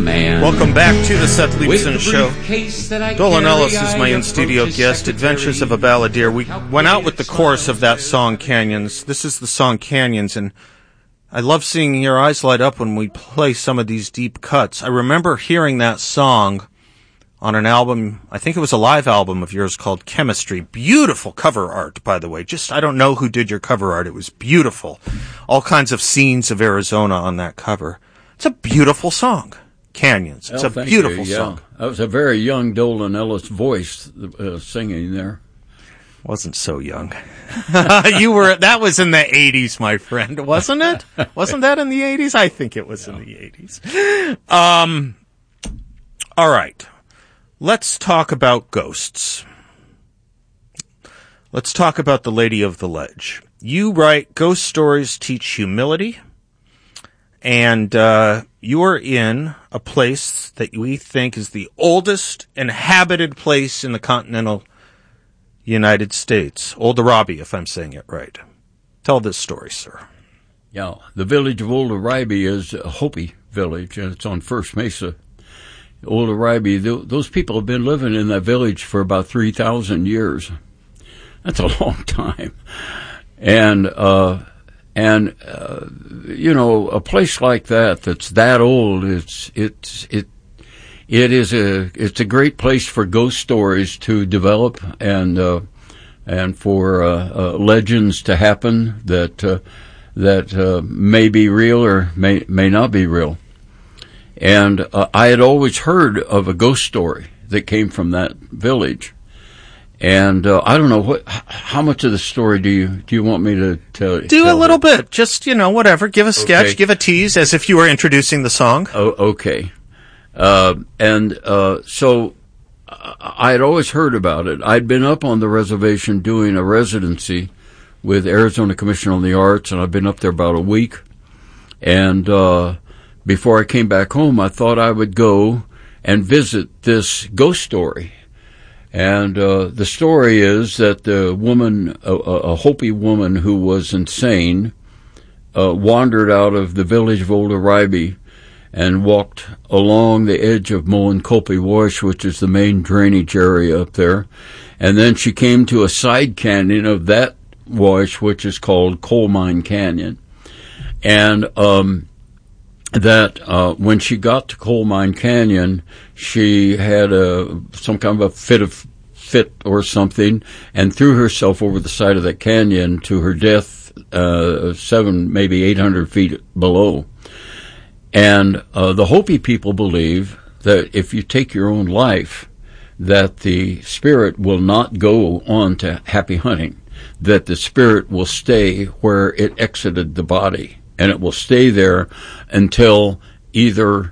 man. Welcome back to the Seth Leibson With the Show. briefcase that I Dolan carry, Ellis is my I in-studio approach guest. the Adventures of a secretary. Balladeer. We went out with the chorus of that song, Canyons. This is the song Canyons, and I love seeing your eyes light up when we play some of these deep cuts. I remember hearing that song on an album, I think it was a live album of yours called Chemistry. Beautiful cover art, by the way. I don't know who did your cover art. It was beautiful. All kinds of scenes of Arizona on that cover. It's a beautiful song, Canyons. It's a beautiful song. That was a very young Dolan Ellis voice singing there. Wasn't so young. That was in the 80s, my friend, wasn't it? Wasn't that in the 80s? I think it was in the 80s. All right. Let's talk about ghosts. Let's talk about the Lady of the Ledge. You write, ghost stories teach humility, and you are in a place that we think is the oldest inhabited place in the continental United States. Old Arabi, if I'm saying it right. Tell this story, sir. Yeah, the village of Old Arabi is a Hopi village, and it's on First Mesa. Old Arabi, those people have been living in that village for about 3,000 years. That's a long time. And you know, a place like that's that old, it's a great place for ghost stories to develop and for legends to happen that may be real or may not be real. And I had always heard of a ghost story that came from that village. And I don't know how much of the story do you want me to tell? Do a little bit, just whatever. Give a sketch, okay. Give a tease, as if you were introducing the song. Oh, okay. So I had always heard about it. I'd been up on the reservation doing a residency with Arizona Commission on the Arts, and I've been up there about a week. And before I came back home, I thought I would go and visit this ghost story. And the story is that the woman, a Hopi woman who was insane, wandered out of the village of Old Arabi and walked along the edge of Moenkopi Wash, which is the main drainage area up there. And then she came to a side canyon of that wash, which is called Coal Mine Canyon. And when she got to Coal Mine Canyon, she had some kind of a fit or something, and threw herself over the side of that canyon to her death, 7, maybe 800 feet below. And the Hopi people believe that if you take your own life, that the spirit will not go on to happy hunting, that the spirit will stay where it exited the body, and it will stay there until either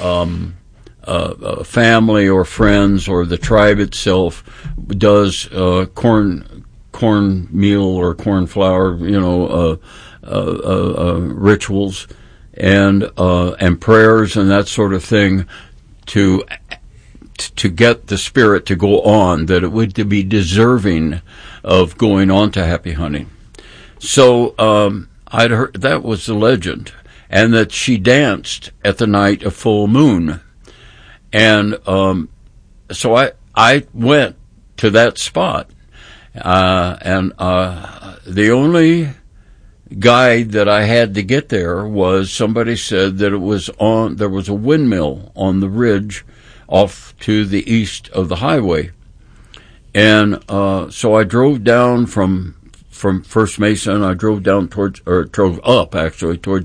family or friends or the tribe itself does cornmeal or corn flour, rituals and prayers and that sort of thing to get the spirit to go on, that it would be deserving of going on to happy hunting. So I'd heard that was the legend, and that she danced at the night of full moon. And so I went to that spot, and the only guide that I had to get there was somebody said that there was a windmill on the ridge off to the east of the highway. And so I drove down from First Mesa, and I drove up towards